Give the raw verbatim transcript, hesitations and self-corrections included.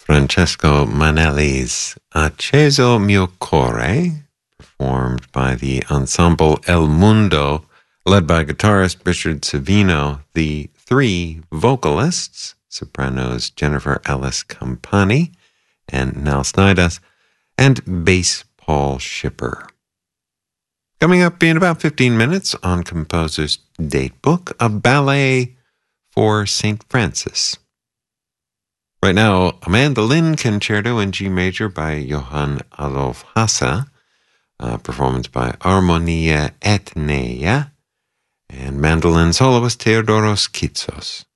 Francesco Manelli's Acceso Mio Cuore, performed by the ensemble El Mundo, led by guitarist Richard Savino, the three vocalists, sopranos Jennifer Ellis Campani and Nell Snyder, and bass Paul Schipper. Coming up in about fifteen minutes on Composer's Datebook, a ballet for Saint Francis. Right now, a mandolin concerto in G major by Johann Adolf Hasse, uh, performed by Armonia Etneia, and mandolin soloist Theodoros Kitsos.